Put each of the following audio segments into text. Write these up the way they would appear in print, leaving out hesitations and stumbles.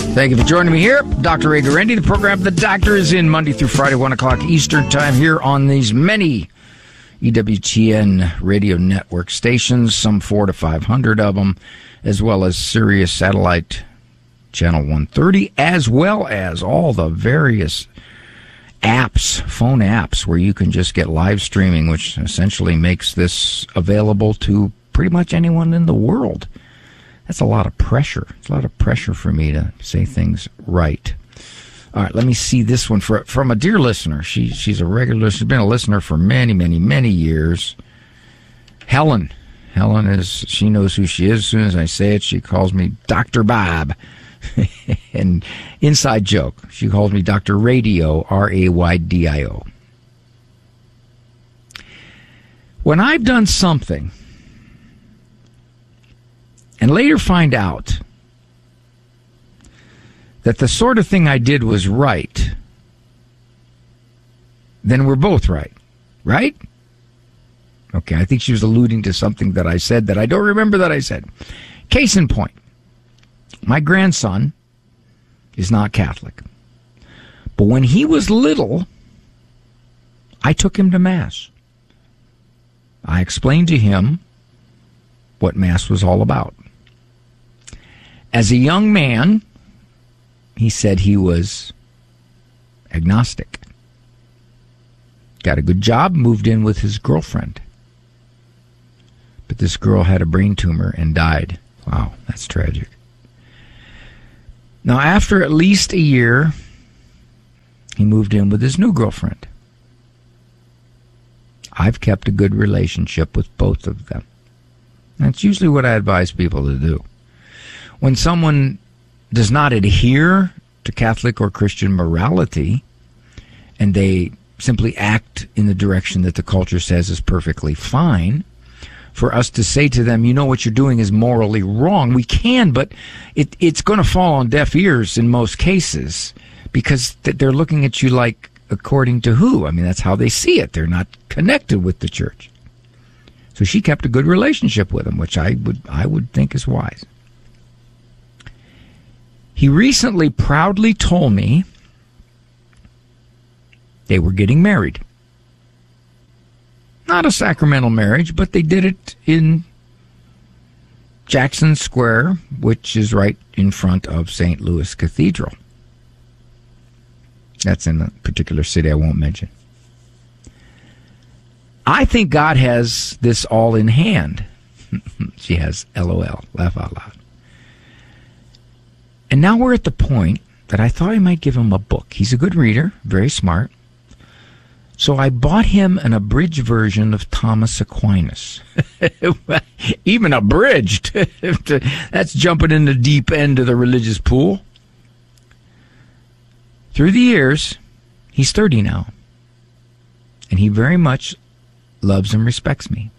Thank you for joining me here. Dr. Ray Guarendi, the program The Doctor is in Monday through Friday, 1 o'clock Eastern Time here on these many EWTN radio network stations, some 400 to 500 of them, as well as Sirius Satellite Channel 130, as well as all the various apps, phone apps, where you can just get live streaming, which essentially makes this available to pretty much anyone in the world. That's a lot of pressure. It's a lot of pressure for me to say things right. All right, let me see this one from a dear listener. She's a regular. She's been a listener for many, many, many years. Helen. She knows who she is. As soon as I say it, she calls me Dr. Bob. And inside joke, she calls me Dr. Radio, R-A-Y-D-I-O. When I've done something and later find out that the sort of thing I did was right, then we're both right. Right? Okay, I think she was alluding to something that I said that I don't remember that I said. Case in point, my grandson is not Catholic. But when he was little, I took him to Mass. I explained to him what Mass was all about. As a young man, he said he was agnostic. Got a good job, moved in with his girlfriend. But this girl had a brain tumor and died. Wow, that's tragic. Now, after at least a year, he moved in with his new girlfriend. I've kept a good relationship with both of them. That's usually what I advise people to do. When someone does not adhere to Catholic or Christian morality, and they simply act in the direction that the culture says is perfectly fine, for us to say to them, you know, what you're doing is morally wrong. We can, but it's going to fall on deaf ears in most cases, because they're looking at you like, according to who? I mean, that's how they see it. They're not connected with the church. So she kept a good relationship with him, which I would think is wise. He recently proudly told me they were getting married. Not a sacramental marriage, but they did it in Jackson Square, which is right in front of St. Louis Cathedral. That's in a particular city I won't mention. I think God has this all in hand. She has LOL, laugh out loud. And now we're at the point that I thought I might give him a book. He's a good reader, very smart. So I bought him an abridged version of Thomas Aquinas. Even abridged. That's jumping in the deep end of the religious pool. Through the years, he's 30 now. And he very much loves and respects me.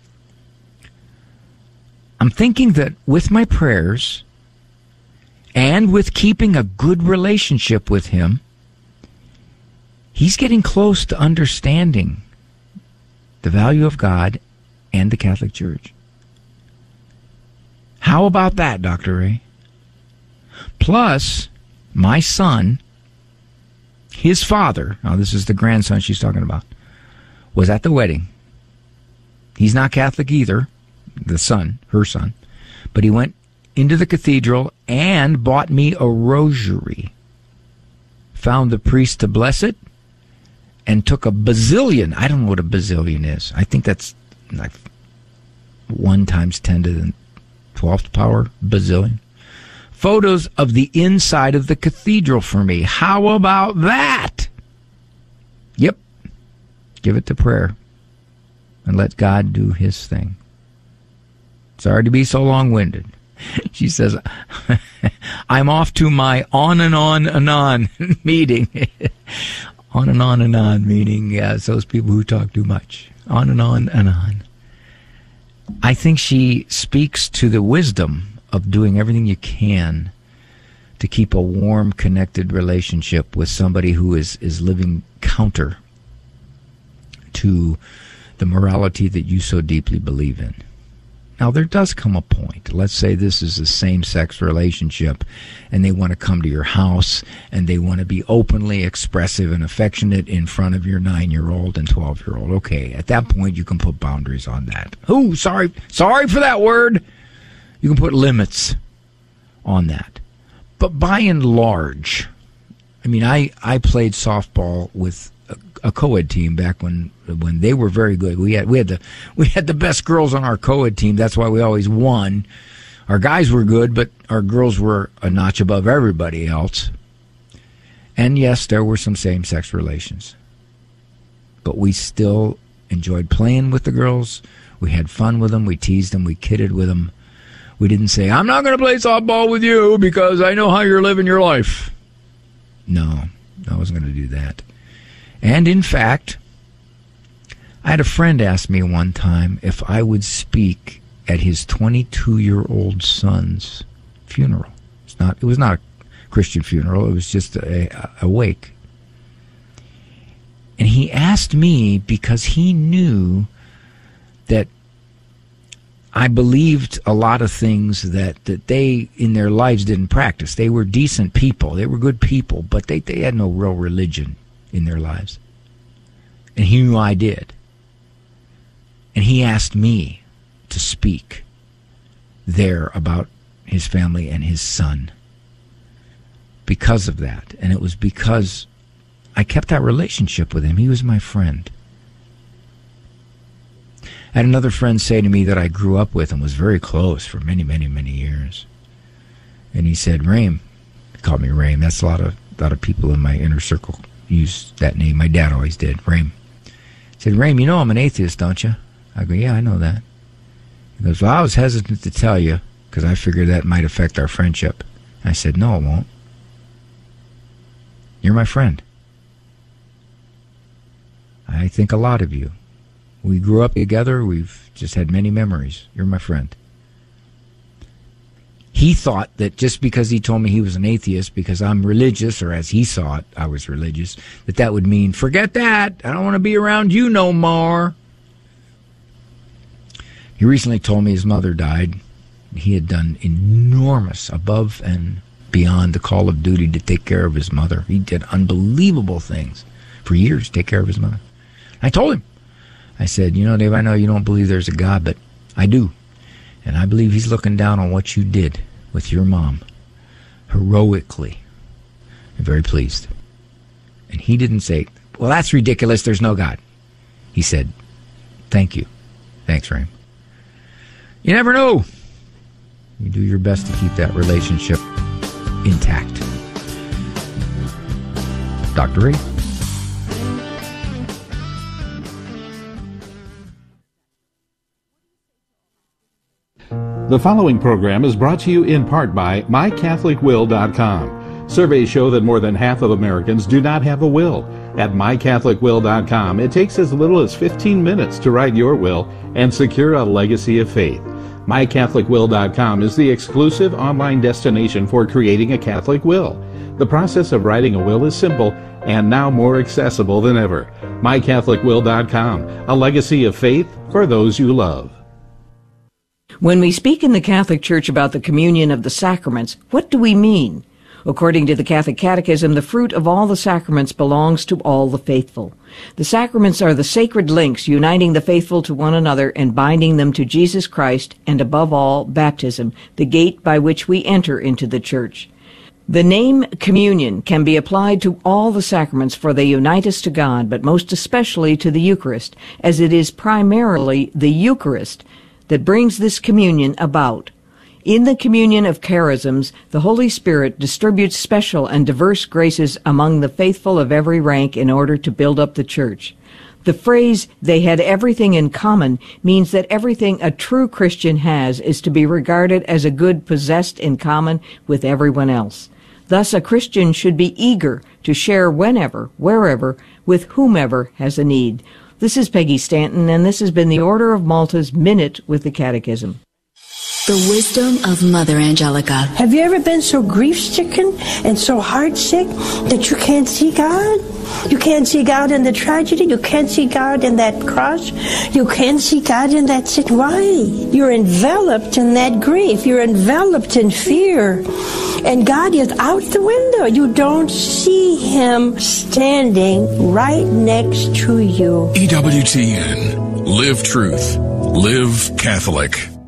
I'm thinking that with my prayers and with keeping a good relationship with him, he's getting close to understanding the value of God and the Catholic Church. How about that, Dr. Ray? Plus, my son, his father, now this is the grandson she's talking about, was at the wedding. He's not Catholic either, the son, her son, but he went into the cathedral and bought me a rosary. Found the priest to bless it, and took a bazillion. I don't know what a bazillion is. I think that's like 1 times 10 to the 12th power, bazillion. Photos of the inside of the cathedral for me. How about that? Yep. Give it to prayer and let God do his thing. Sorry to be so long-winded. She says, I'm off to my on and on and on meeting. On and on and on, meaning it's those people who talk too much. On and on and on. I think she speaks to the wisdom of doing everything you can to keep a warm, connected relationship with somebody who is living counter to the morality that you so deeply believe in. Now, there does come a point. Let's say this is a same-sex relationship, and they want to come to your house, and they want to be openly expressive and affectionate in front of your 9-year-old and 12-year-old. Okay, at that point, you can put boundaries on that. Ooh, sorry for that word. You can put limits on that. But by and large, I mean, I played softball with a co-ed team back when they were very good. We had the best girls on our co-ed team. That's why we always won. Our guys were good, but our girls were a notch above everybody else. And yes, there were some same-sex relations. But we still enjoyed playing with the girls. We had fun with them. We teased them. We kidded with them. We didn't say, I'm not going to play softball with you because I know how you're living your life. No, I wasn't going to do that. And in fact, I had a friend ask me one time if I would speak at his 22-year-old son's funeral. It was not a Christian funeral. It was just a wake. And he asked me because he knew that I believed a lot of things that they in their lives didn't practice. They were decent people. They were good people, but they had no real religion in their lives. And he knew I did. And he asked me to speak there about his family and his son because of that. And it was because I kept that relationship with him. He was my friend. I had another friend say to me that I grew up with and was very close for many, many, many years. And he said, Raim. He called me Raim. That's a lot of people in my inner circle use that name. My dad always did, Raim. He said, Raim, you know I'm an atheist, don't you? I go, yeah, I know that. He goes, well, I was hesitant to tell you because I figured that might affect our friendship. I said, no, it won't. You're my friend. I think a lot of you. We grew up together. We've just had many memories. You're my friend. He thought that just because he told me he was an atheist, because I'm religious, or as he saw it, I was religious, that would mean, forget that. I don't want to be around you no more. He recently told me his mother died. He had done enormous, above and beyond the call of duty to take care of his mother. He did unbelievable things for years to take care of his mother. I told him, I said, you know, Dave, I know you don't believe there's a God, but I do. And I believe he's looking down on what you did with your mom, heroically. I'm very pleased. And he didn't say, well, that's ridiculous, there's no God. He said, thank you. Thanks, Raim. You never know. You do your best to keep that relationship intact. Dr. Ray. The following program is brought to you in part by MyCatholicWill.com. Surveys show that more than half of Americans do not have a will. At MyCatholicWill.com, it takes as little as 15 minutes to write your will and secure a legacy of faith. MyCatholicWill.com is the exclusive online destination for creating a Catholic will. The process of writing a will is simple and now more accessible than ever. MyCatholicWill.com, a legacy of faith for those you love. When we speak in the Catholic Church about the communion of the sacraments, what do we mean? According to the Catholic Catechism, the fruit of all the sacraments belongs to all the faithful. The sacraments are the sacred links uniting the faithful to one another and binding them to Jesus Christ, and above all, baptism, the gate by which we enter into the Church. The name communion can be applied to all the sacraments, for they unite us to God, but most especially to the Eucharist, as it is primarily the Eucharist that brings this communion about. In the communion of charisms, the Holy Spirit distributes special and diverse graces among the faithful of every rank in order to build up the Church. The phrase, they had everything in common, means that everything a true Christian has is to be regarded as a good possessed in common with everyone else. Thus, a Christian should be eager to share whenever, wherever, with whomever has a need. This is Peggy Stanton, and this has been the Order of Malta's Minute with the Catechism. The wisdom of Mother Angelica. Have you ever been so grief-stricken and so heartsick that you can't see God? You can't see God in the tragedy. You can't see God in that cross. You can't see God in that sin. Why? You're enveloped in that grief. You're enveloped in fear. And God is out the window. You don't see Him standing right next to you. EWTN. Live truth. Live Catholic.